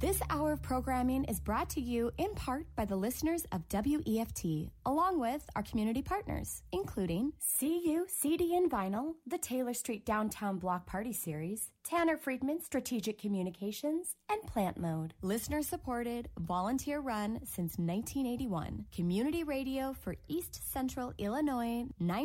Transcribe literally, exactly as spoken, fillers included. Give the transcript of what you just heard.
This hour of programming is brought to you in part by the listeners of W E F T, along with our community partners, including C U C D and Vinyl, the Taylor Street Downtown Block Party Series, Tanner Friedman Strategic Communications, and Plant Mode. Listener-supported, volunteer-run since nineteen eighty-one. Community radio for East Central Illinois, nine